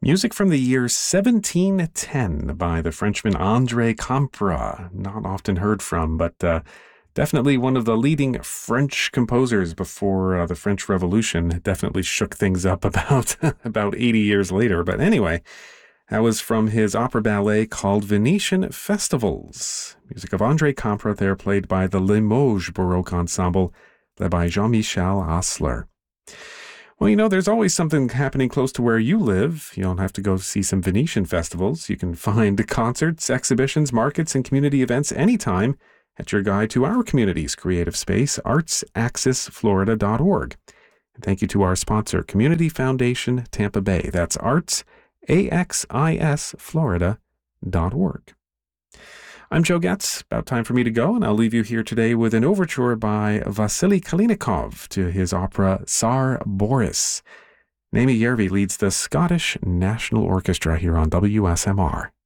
Music from the year 1710 by the Frenchman André Campra. Not often heard from, but definitely one of the leading French composers before the French Revolution. Definitely shook things up about 80 years later. But anyway, that was from his opera ballet called Venetian Festivals. Music of André Campra there, played by the Limoges Baroque Ensemble, led by Jean-Michel Asler. Well, there's always something happening close to where you live. You don't have to go see some Venetian festivals. You can find concerts, exhibitions, markets, and community events anytime at your guide to our community's creative space, artsaccessflorida.org. And thank you to our sponsor, Community Foundation Tampa Bay. That's artsaccessflorida.org. I'm Joe Getz. About time for me to go, and I'll leave you here today with an overture by Vasily Kalinikov to his opera Tsar Boris. Naimi Järvi leads the Scottish National Orchestra here on WSMR.